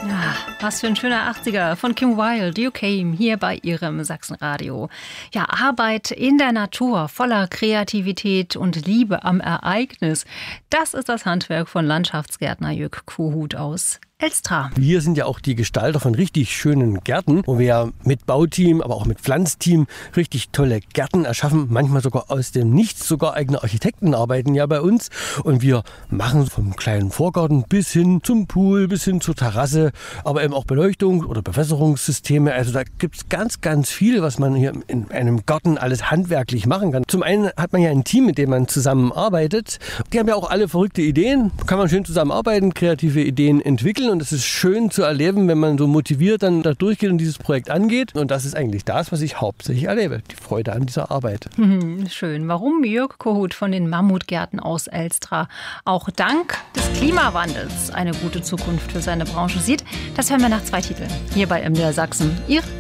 Ja, was für ein schöner 80er von Kim Wilde, You Came, hier bei Ihrem Sachsenradio. Ja, Arbeit in der Natur, voller Kreativität und Liebe am Ereignis. Das ist das Handwerk von Landschaftsgärtner Jörg Kohut aus Elstra. Wir sind ja auch die Gestalter von richtig schönen Gärten, wo wir ja mit Bauteam, aber auch mit Pflanzteam richtig tolle Gärten erschaffen. Manchmal sogar aus dem Nichts, sogar eigene Architekten arbeiten ja bei uns. Und wir machen vom kleinen Vorgarten bis hin zum Pool, bis hin zur Terrasse, aber eben auch Beleuchtung oder Bewässerungssysteme. Also da gibt es ganz, ganz viel, was man hier in einem Garten alles handwerklich machen kann. Zum einen hat man ja ein Team, mit dem man zusammenarbeitet. Die haben ja auch alle verrückte Ideen. Kann man schön zusammenarbeiten, kreative Ideen entwickeln. Und es ist schön zu erleben, wenn man so motiviert dann da durchgeht und dieses Projekt angeht. Und das ist eigentlich das, was ich hauptsächlich erlebe. Die Freude an dieser Arbeit. Schön. Warum Jörg Kohut von den Mammutgärten aus Elstra auch dank des Klimawandels eine gute Zukunft für seine Branche sieht, das hören wir nach 2 Titeln. Hier bei MDR Sachsen. Ihr